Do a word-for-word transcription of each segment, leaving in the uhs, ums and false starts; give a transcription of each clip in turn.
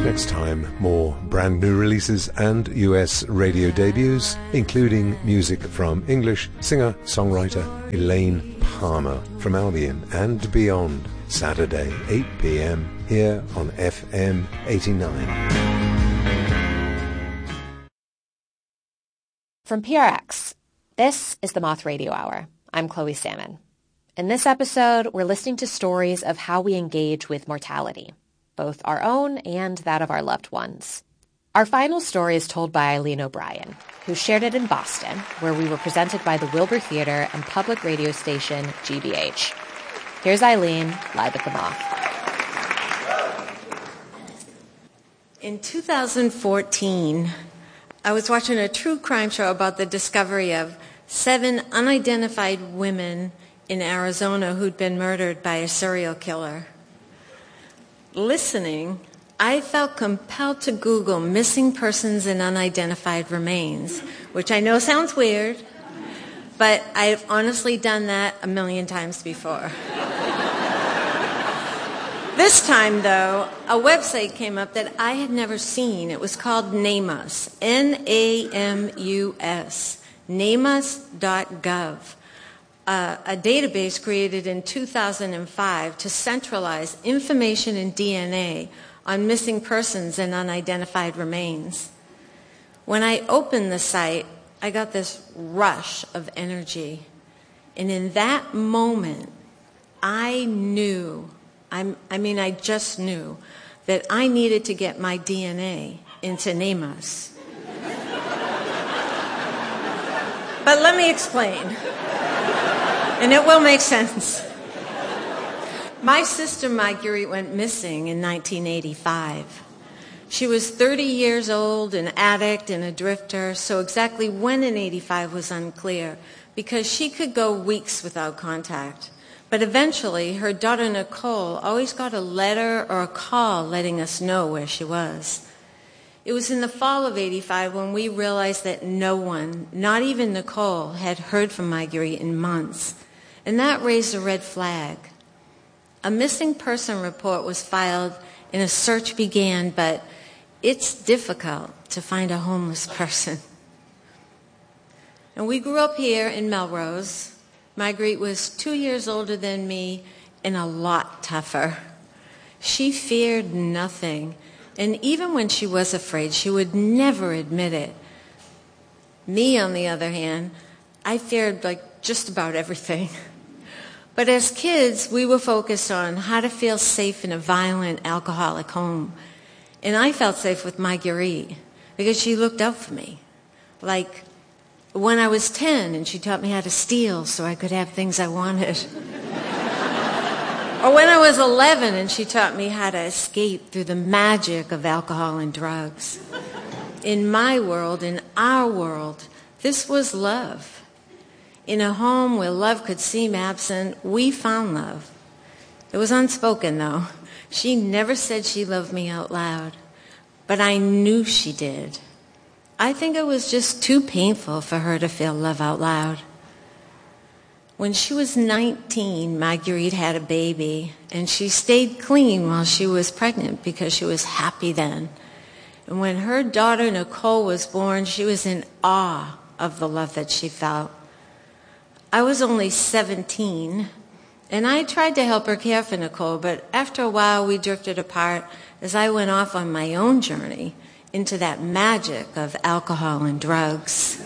Next time, more brand new releases and U S radio debuts, including music from English singer-songwriter Elaine Palmer from Albion and beyond. Saturday, eight p.m. here on F M eighty-nine. From P R X, this is the Moth Radio Hour. I'm Chloe Salmon. In this episode, we're listening to stories of how we engage with mortality, both our own and that of our loved ones. Our final story is told by Eileen O'Brien, who shared it in Boston, where we were presented by the Wilbur Theater and public radio station G B H. Here's Eileen, live at the Moth. In two thousand fourteen, I was watching a true crime show about the discovery of seven unidentified women in Arizona who'd been murdered by a serial killer. Listening, I felt compelled to Google missing persons and unidentified remains, which I know sounds weird, but I've honestly done that a million times before. This time, though, a website came up that I had never seen. It was called NAMUS, N A M U S, namus dot gov, uh, a database created in two thousand five to centralize information and D N A on missing persons and unidentified remains. When I opened the site, I got this rush of energy. And in that moment, I knew, I'm, I mean, I just knew that I needed to get my D N A into NAMUS. But let me explain, and it will make sense. My sister Marguerite went missing in nineteen eighty-five. She was thirty years old, an addict and a drifter, so exactly when in eighty-five was unclear, because she could go weeks without contact. But eventually, her daughter Nicole always got a letter or a call letting us know where she was. It was in the fall of eighty-five when we realized that no one, not even Nicole, had heard from Marguerite in months. And that raised a red flag. A missing person report was filed and a search began, but it's difficult to find a homeless person. And we grew up here in Melrose. Marguerite was two years older than me and a lot tougher. She feared nothing. And even when she was afraid, she would never admit it. Me, on the other hand, I feared like just about everything. But as kids, we were focused on how to feel safe in a violent, alcoholic home. And I felt safe with Marguerite because she looked out for me. Like when I was ten and she taught me how to steal so I could have things I wanted. Or when I was eleven and she taught me how to escape through the magic of alcohol and drugs. In my world, in our world, this was love. In a home where love could seem absent, we found love. It was unspoken, though. She never said she loved me out loud, but I knew she did. I think it was just too painful for her to feel love out loud. When she was nineteen, Marguerite had a baby, and she stayed clean while she was pregnant because she was happy then. And when her daughter Nicole was born, she was in awe of the love that she felt. I was only seventeen, and I tried to help her care for Nicole, but after a while we drifted apart as I went off on my own journey into that magic of alcohol and drugs.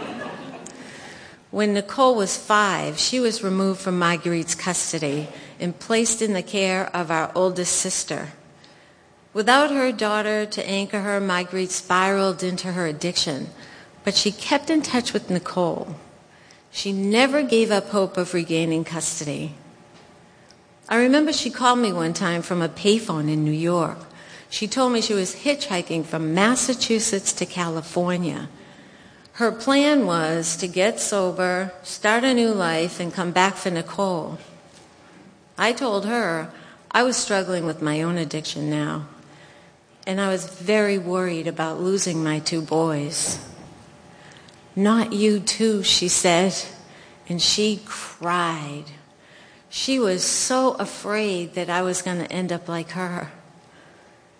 When Nicole was five, she was removed from Marguerite's custody and placed in the care of our oldest sister. Without her daughter to anchor her, Marguerite spiraled into her addiction, but she kept in touch with Nicole. She never gave up hope of regaining custody. I remember she called me one time from a payphone in New York. She told me she was hitchhiking from Massachusetts to California. Her plan was to get sober, start a new life, and come back for Nicole. I told her I was struggling with my own addiction now, and I was very worried about losing my two boys. "Not you too," she said, and she cried. She was so afraid that I was going to end up like her.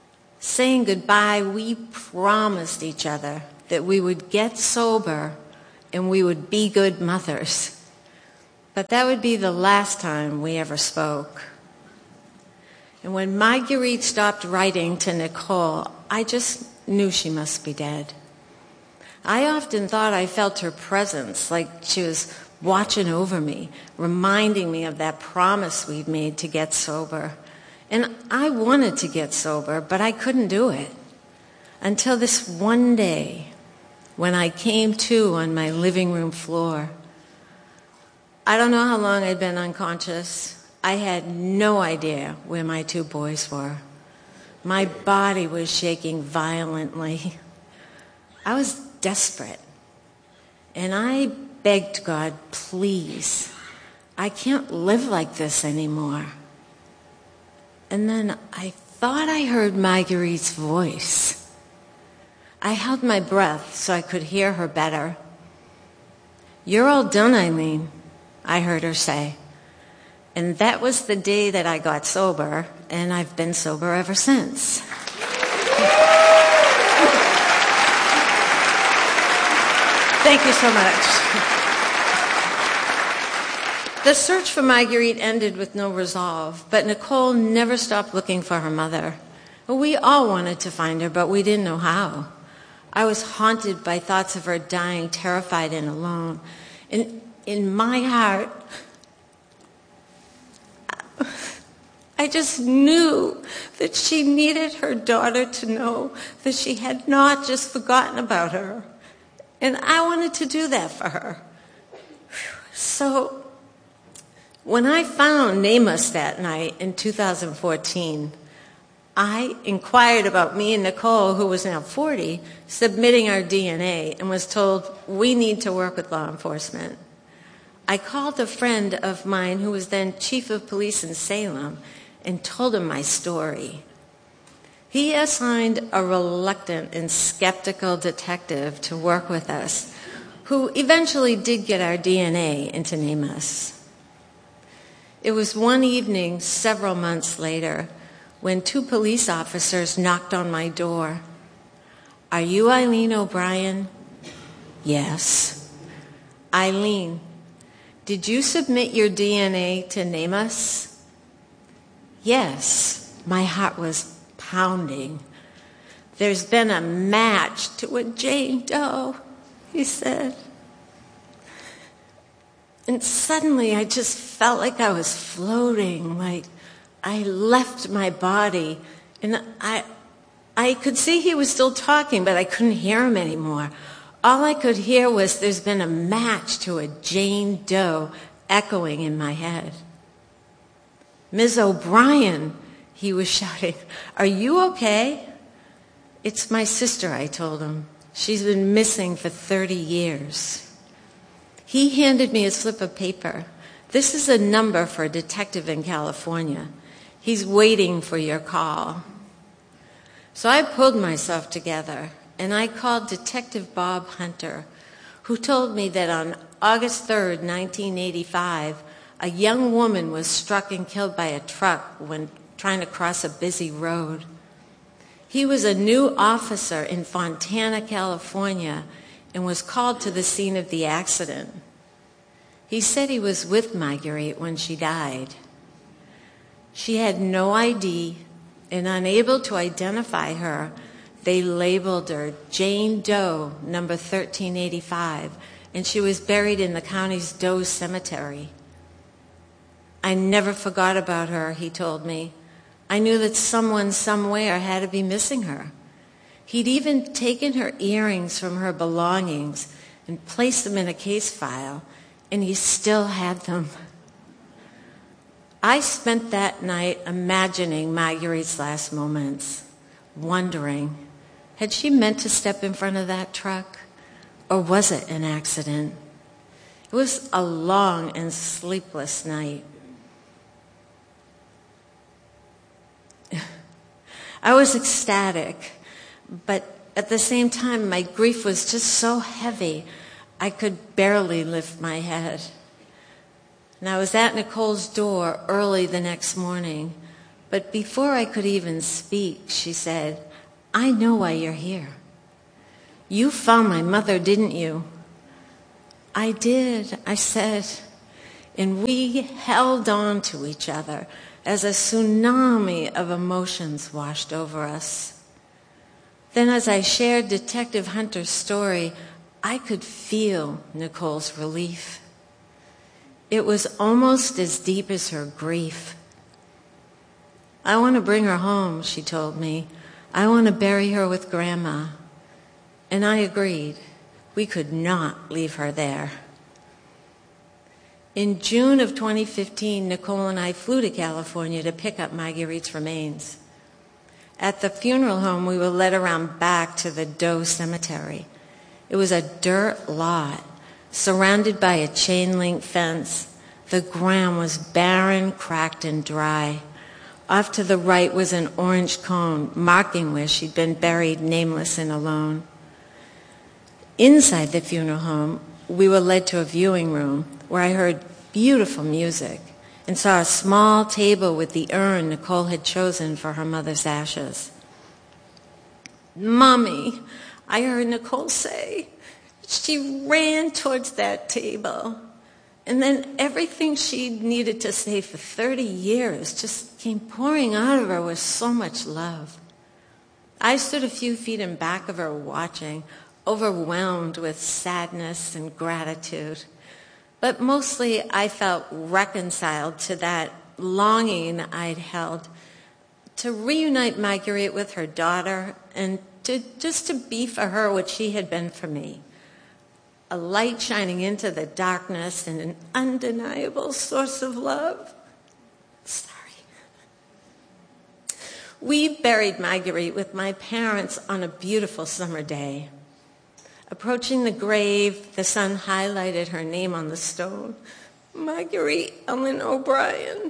Saying goodbye, we promised each other that we would get sober and we would be good mothers. But that would be the last time we ever spoke. And when Marguerite stopped writing to Nicole, I just knew she must be dead. I often thought I felt her presence, like she was watching over me, reminding me of that promise we'd made to get sober. And I wanted to get sober, but I couldn't do it. Until this one day, when I came to on my living room floor. I don't know how long I'd been unconscious. I had no idea where my two boys were. My body was shaking violently. I was desperate. And I begged God, please, I can't live like this anymore. And then I thought I heard Marguerite's voice. I held my breath so I could hear her better. "You're all done, Eileen," I heard her say. And that was the day that I got sober, and I've been sober ever since. Thank you so much. The search for Marguerite ended with no resolve, but Nicole never stopped looking for her mother. We all wanted to find her, but we didn't know how. I was haunted by thoughts of her dying, terrified and alone. And in my heart, I just knew that she needed her daughter to know that she had not just forgotten about her. And I wanted to do that for her. So when I found NamUs that night in two thousand fourteen, I inquired about me and Nicole, who was now forty, submitting our D N A, and was told, we need to work with law enforcement. I called a friend of mine who was then chief of police in Salem and told him my story. He assigned a reluctant and skeptical detective to work with us, who eventually did get our D N A into NamUs. It was one evening several months later when two police officers knocked on my door. "Are you Eileen O'Brien?" "Yes." "Eileen, did you submit your D N A to NamUs?" "Yes." My heart was pounding. "There's been a match to a Jane Doe," he said. And suddenly I just felt like I was floating, like I left my body. And I, I could see he was still talking, but I couldn't hear him anymore. All I could hear was, "There's been a match to a Jane Doe," echoing in my head. "Miz O'Brien," he was shouting, "are you okay?" "It's my sister," I told him. "She's been missing for thirty years. He handed me a slip of paper. "This is a number for a detective in California. He's waiting for your call." So I pulled myself together, and I called Detective Bob Hunter, who told me that on August third, nineteen eighty-five, a young woman was struck and killed by a truck when trying to cross a busy road. He was a new officer in Fontana, California, and was called to the scene of the accident. He said he was with Marguerite when she died. She had no I D, and unable to identify her, they labeled her Jane Doe, number thirteen eighty-five, and she was buried in the county's Doe Cemetery. "I never forgot about her," he told me. "I knew that someone somewhere had to be missing her." He'd even taken her earrings from her belongings and placed them in a case file, and he still had them. I spent that night imagining Marguerite's last moments, wondering, had she meant to step in front of that truck, or was it an accident? It was a long and sleepless night. I was ecstatic, but at the same time, my grief was just so heavy, I could barely lift my head. And I was at Nicole's door early the next morning, but before I could even speak, she said, I know why you're here. You found my mother, didn't you? I did, I said. And we held on to each other as a tsunami of emotions washed over us. Then as I shared Detective Hunter's story, I could feel Nicole's relief. It was almost as deep as her grief. I want to bring her home, she told me. I want to bury her with Grandma. And I agreed. We could not leave her there. In June of twenty fifteen, Nicole and I flew to California to pick up Marguerite's remains. At the funeral home, we were led around back to the Doe Cemetery. It was a dirt lot, surrounded by a chain-link fence. The ground was barren, cracked, and dry. Off to the right was an orange cone, marking where she'd been buried, nameless and alone. Inside the funeral home, we were led to a viewing room where I heard beautiful music and saw a small table with the urn Nicole had chosen for her mother's ashes. "Mommy," I heard Nicole say. She ran towards that table. And then everything she needed to say for thirty years just came pouring out of her with so much love. I stood a few feet in back of her watching, overwhelmed with sadness and gratitude. But mostly I felt reconciled to that longing I'd held to reunite Marguerite with her daughter and to just to be for her what she had been for me. A light shining into the darkness and an undeniable source of love. Sorry. We buried Marguerite with my parents on a beautiful summer day. Approaching the grave, the sun highlighted her name on the stone. Marguerite Ellen O'Brien.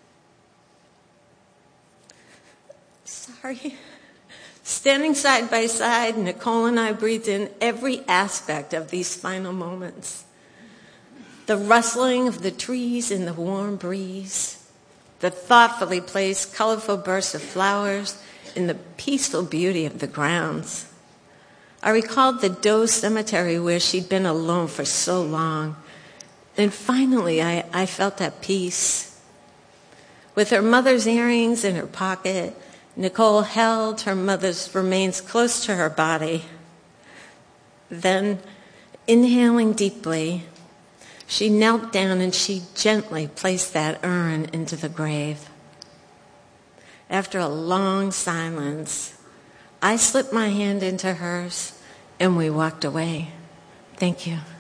Sorry. Standing side by side, Nicole and I breathed in every aspect of these final moments. The rustling of the trees in the warm breeze, the thoughtfully placed colorful bursts of flowers, and the peaceful beauty of the grounds. I recalled the Doe Cemetery where she'd been alone for so long. And finally, I, I felt at peace. With her mother's earrings in her pocket, Nicole held her mother's remains close to her body. Then, inhaling deeply, she knelt down and she gently placed that urn into the grave. After a long silence, I slipped my hand into hers and we walked away. Thank you.